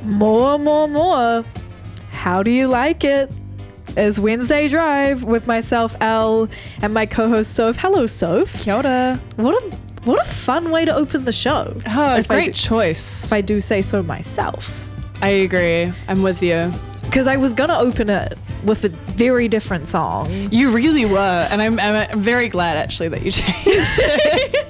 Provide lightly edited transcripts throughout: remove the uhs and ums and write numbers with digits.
More. How do you like it? It's Wednesday Drive with myself, Elle, and my co-host, Soph. Hello, Soph. Kia ora. What a fun way to open the show. Oh, great choice. If I do say so myself. I agree. I'm with you. Because I was going to open it with a very different song. You really were. And I'm very glad, actually, that you changed it.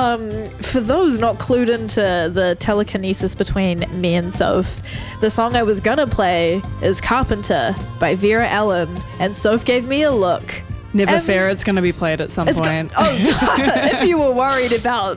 For those not clued into the telekinesis between me and Soph, the song I was going to play is Carpenter by Vera Ellen. And Soph gave me a look. Never fear, it's going to be played at some point. If you were worried about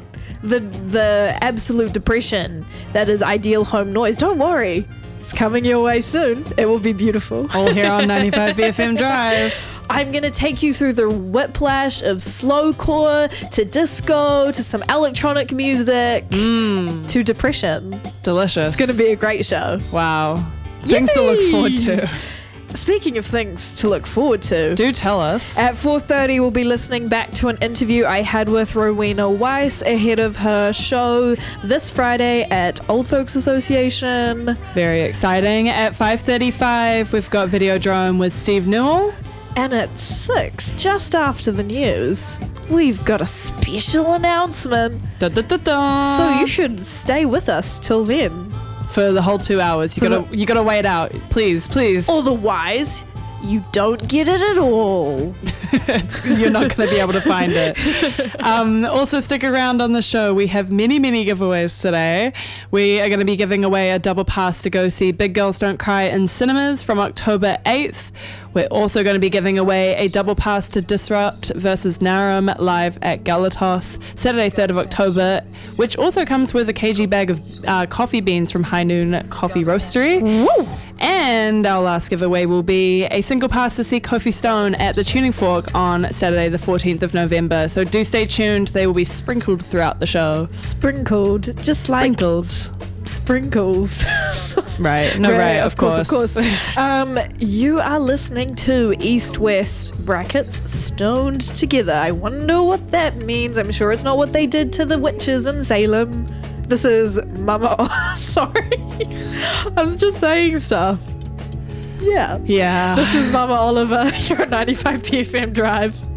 the absolute depression that is Ideal Home Noise, don't worry. It's coming your way soon. It will be beautiful. All here on 95 BFM Drive. I'm going to take you through the whiplash of slowcore to disco to some electronic music to depression. Delicious. It's going to be a great show. Wow. Things to look forward to. Speaking of things to look forward to, do tell us. At 4:30, we'll be listening back to an interview I had with Rowena Weiss ahead of her show this Friday at Old Folks Association. Very exciting. At 5:35, we've got Videodrome with Steve Newell. And at 6, just after the news, we've got a special announcement. Da, da, da, da. So you should stay with us till then. For the whole 2 hours. You gotta wait out. Please. Otherwise, you don't get it at all. You're not going to be able to find it. Also, stick around on the show. We have many giveaways today. We are going to be giving away a double pass to go see Big Girls Don't Cry in cinemas from October 8th. We're also going to be giving away a double pass to Disrupt versus Narum live at Galatos, Saturday 3rd of October, which also comes with a kg bag of coffee beans from High Noon Coffee Roastery. Woo! And our last giveaway will be a single pass to see Kofi Stone at the Tuning Fork on Saturday the 14th of November. So do stay tuned. They will be sprinkled throughout the show. Sprinkled. Just like... Sprinkles. Right. No, right. Of course. You are listening to East West brackets Stoned Together. I wonder what that means. I'm sure it's not what they did to the witches in Salem. This is Mama... Sorry. I'm just saying stuff. Yeah. Yeah. This is Mama Oliver. You're at 95 BFM Drive.